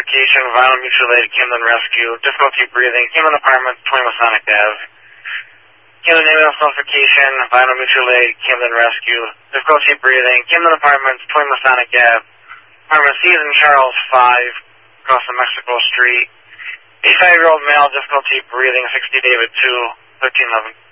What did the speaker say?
suffocation, vital mutual aid, Camden Rescue, difficulty breathing, Camden Apartments, 20 Masonic Ave. Camden ambulance notification, vital mutual aid, Camden Rescue, difficulty breathing, Camden Apartments, 20 Masonic Ave. Apartment C is in Charles 5, across from Mexico Street. 85-year-old male, difficulty breathing, 60 David 2, 1311.